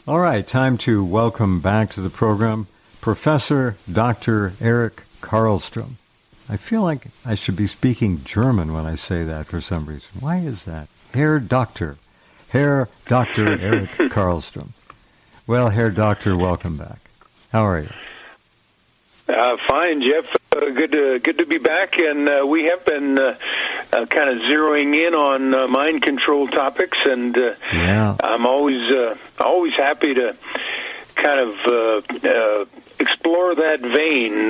All right, time to welcome back to the program Professor Dr. Eric Karlstrom. I feel like I should be speaking German when I say that for some reason. Why is that? Herr Dr. Eric Karlstrom. Well, Herr Doctor, welcome back. How are you? Fine, Jeff. Good to be back, and we have been kind of zeroing in on mind control topics, and I'm always happy to kind of explore that vein,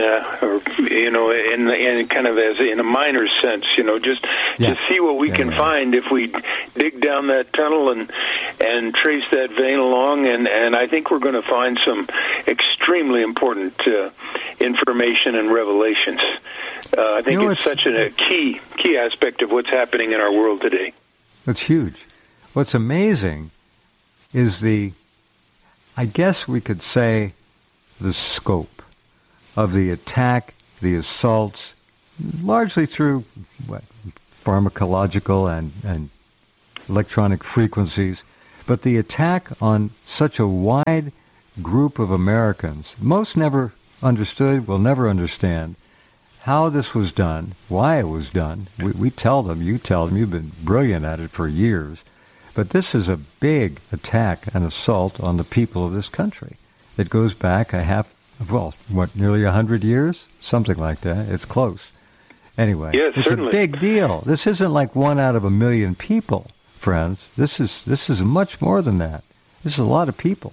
in kind of as in a minor sense, just to see what we can find if we dig down that tunnel and trace that vein along, and I think we're going to find some extremely important information and revelations. I think it's such a key aspect of what's happening in our world today. It's huge. What's amazing is I guess we could say, the scope of the attack, the assaults, largely through pharmacological and electronic frequencies, but the attack on such a wide group of Americans. Most never understood, will never understand how this was done, why it was done. We tell them, you tell them, you've been brilliant at it for years, but this is a big attack and assault on the people of this country. It goes back nearly 100 years? Something like that. It's close. Anyway, it's certainly a big deal. This isn't like 1 out of 1 million people, friends. This is much more than that. This is a lot of people.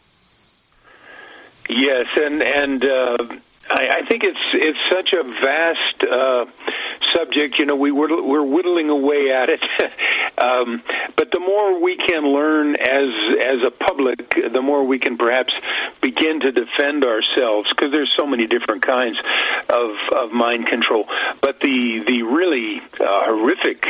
Yes, and I think it's such a vast subject. We're whittling away at it, but the more we can learn as a public, the more we can perhaps begin to defend ourselves, because there's so many different kinds of mind control. But the really horrific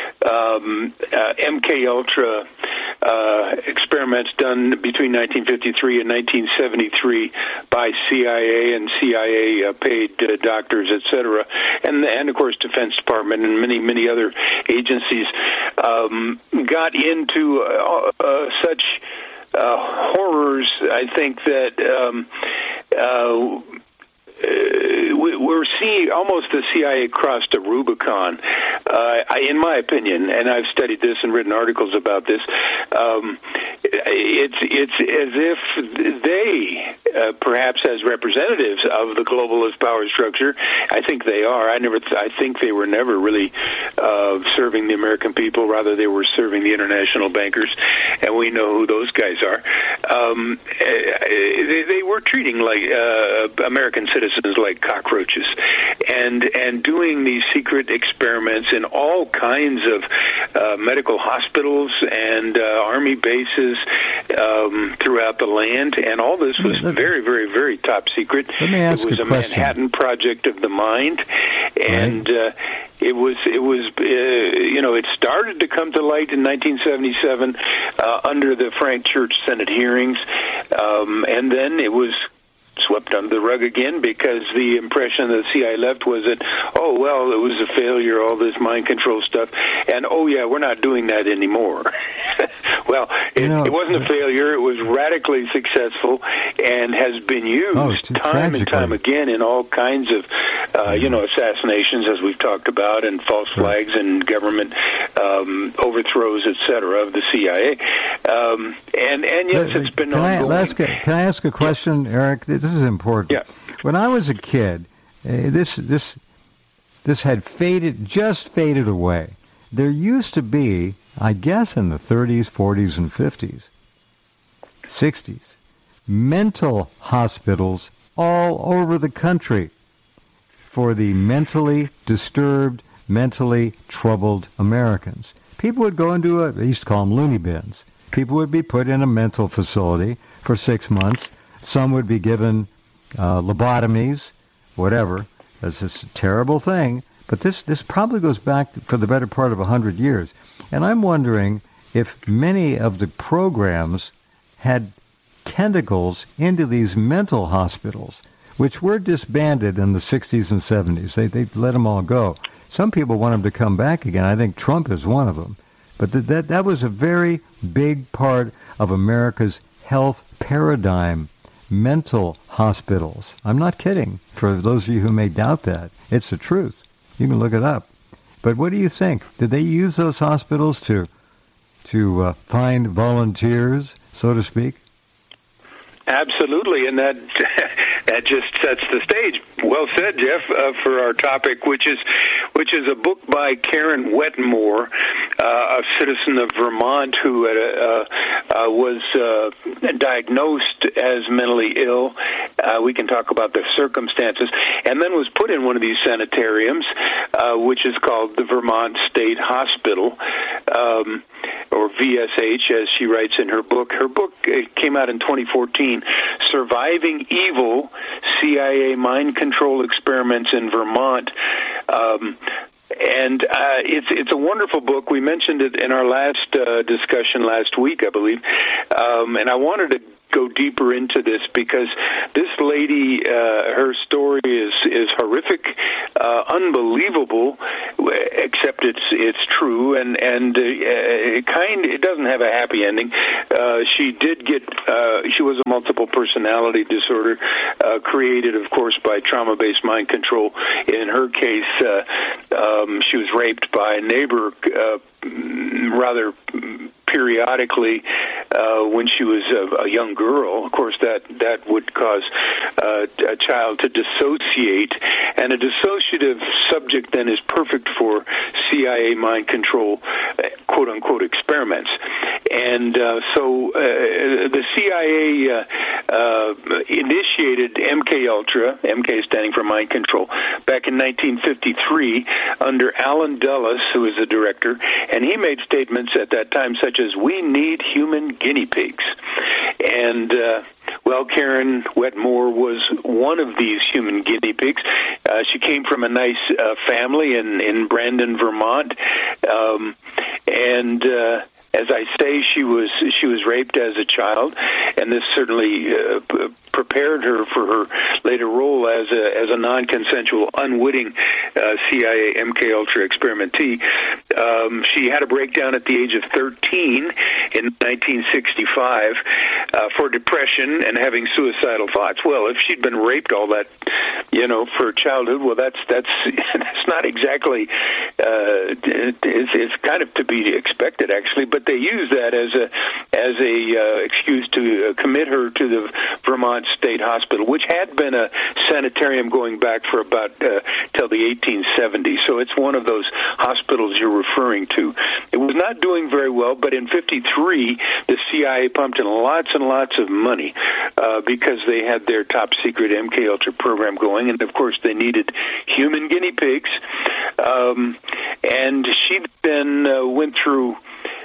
MK Ultra experiments done between 1953 and 1973 by CIA and CIA paid doctors, etc., and of course Defense Department and many other agencies got into such horrors. I think that we're seeing almost the CIA crossed a Rubicon, in my opinion, and I've studied this and written articles about this. It's as if they, perhaps as representatives of the globalist power structure, I think they are. I think they were never really serving the American people. Rather, they were serving the international bankers, and we know who those guys are. They were treating like American citizens like cockroaches, and doing these secret experiments in all kinds of medical hospitals and army bases throughout the land, and all this was very, very, very top secret. It was a Manhattan Project of the mind, and it started to come to light in 1977 under the Frank Church Senate hearings, and then it was swept under the rug again, because the impression that the CIA left was that, it was a failure, all this mind control stuff, and we're not doing that anymore. Well, it wasn't a failure. It was radically successful and has been used time and time again in all kinds of, assassinations, as we've talked about, and false flags and government overthrows, etc., of the CIA. And yes, it's been ongoing. Can I ask a question, Eric? This is important. Yeah. When I was a kid, this had faded away. There used to be, I guess in the 30s, 40s, and 50s, 60s, mental hospitals all over the country for the mentally disturbed, mentally troubled Americans. People would go into they used to call them loony bins. People would be put in a mental facility for 6 months. Some would be given lobotomies, whatever. That's just a terrible thing. But this probably goes back for the better part of 100 years. And I'm wondering if many of the programs had tentacles into these mental hospitals, which were disbanded in the 60s and 70s. They let them all go. Some people want them to come back again. I think Trump is one of them. But that was a very big part of America's health paradigm, mental hospitals. I'm not kidding. For those of you who may doubt that, it's the truth. You can look it up. But what do you think? Did they use those hospitals to find volunteers, so to speak? Absolutely, and that just sets the stage. Well said, Jeff, for our topic, which is a book by Karen Wetmore, a citizen of Vermont who was diagnosed as mentally ill. We can talk about the circumstances, and then was put in one of these sanitariums, which is called the Vermont State Hospital, or VSH, as she writes in her book. Her book came out in 2014, Surviving Evil, CIA Mind Control Experiments in Vermont. And it's a wonderful book. We mentioned it in our last discussion last week, I believe. And I wanted to go deeper into this because this lady, her story is horrific, unbelievable, except it's true, and it doesn't have a happy ending. She did get she was a multiple personality disorder, created, of course, by trauma-based mind control. In her case, she was raped by a neighbor rather periodically when she was a young girl. Of course, that would cause a child to dissociate, and a dissociative subject then is perfect for CIA mind control, quote-unquote, experiments. And so the CIA initiated MK-Ultra, MK standing for mind control, back in 1953 under Alan Dulles, who was the director, and he made statements at that time such as, "We need human guinea pigs." And, Karen Wetmore was one of these human guinea pigs. She came from a nice family in Brandon, Vermont, and as I say, she was raped as a child, and this certainly prepared her for her later role as a non-consensual, unwitting CIA MK-Ultra experimentee. She had a breakdown at the age of 13 in 1965 for depression and having suicidal thoughts. Well, if she'd been raped all that, for childhood, well, that's not exactly. It's kind of to be expected, actually. But they used that as a excuse to commit her to the Vermont State Hospital, which had been a sanitarium going back for about till the 1870s. So it's one of those hospitals you're referring to. It was not doing very well, but in '53, the CIA pumped in lots and lots of money because they had their top secret MK-Ultra program going, and of course they needed human guinea pigs. And she then went through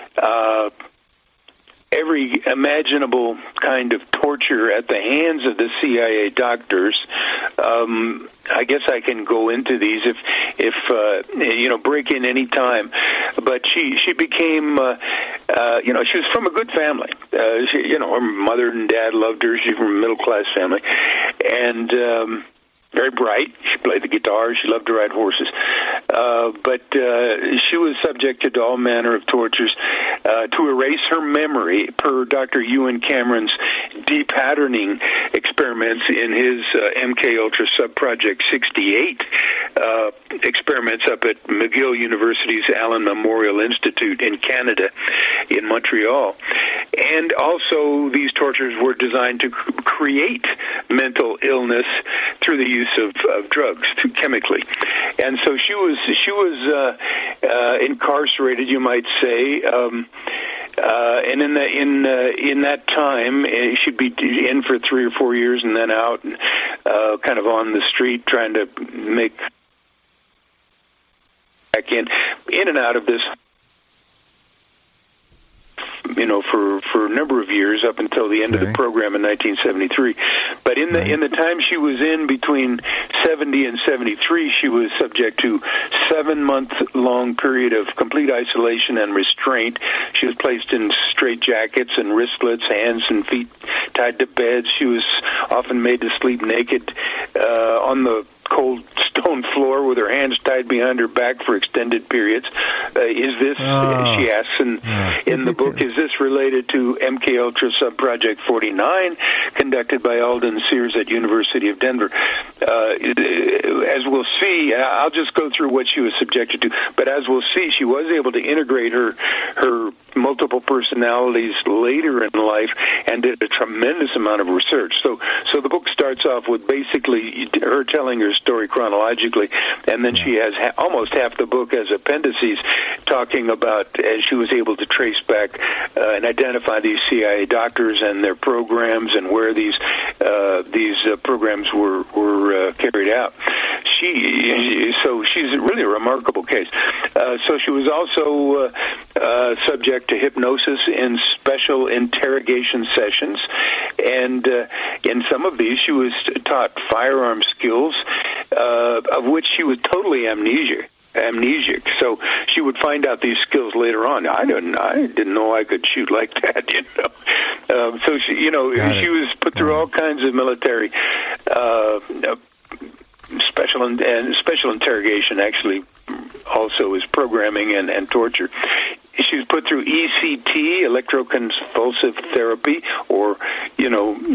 every imaginable kind of torture at the hands of the CIA doctors. I guess I can go into these if break in any time. But she became, she was from a good family. Her mother and dad loved her. She's from a middle class family, and very bright. She played the guitar. She loved to ride horses. But she was subjected to all manner of tortures to erase her memory, per Dr. Ewan Cameron's depatterning experiments in his MK-Ultra Subproject 68 experiments up at McGill University's Allen Memorial Institute in Canada, in Montreal. And also, these tortures were designed to create mental illness through the use of drugs, chemically. And so she was incarcerated, you might say, and in that time she'd be in for 3 or 4 years and then out, kind of on the street trying to make back in and out of this, for a number of years up until the end of the program in 1973. But in the time she was in between 70 and 73, she was subject to 7-month-long period of complete isolation and restraint. She was placed in straitjackets and wristlets, hands and feet tied to beds. She was often made to sleep naked on the cold stone telephone floor with her hands tied behind her back for extended periods. Is this, she asks in the book, is this related to MKUltra Subproject 49, conducted by Alden Sears at University of Denver? As we'll see, I'll just go through what she was subjected to, but as we'll see, she was able to integrate her multiple personalities later in life and did a tremendous amount of research. So the book starts off with basically her telling her story chronologically, and then she has almost half the book as appendices talking about as she was able to trace back and identify these CIA doctors and their programs and where these programs were carried out. So she's really a remarkable case. So she was also subject to hypnosis in special interrogation sessions, and in some of these she was taught firearm skills, of which she was totally amnesic. So she would find out these skills later on. I didn't know I could shoot like that, you know. So she was put through all kinds of military special interrogation. Actually, also is programming and torture. She was put through ECT, electroconvulsive therapy, or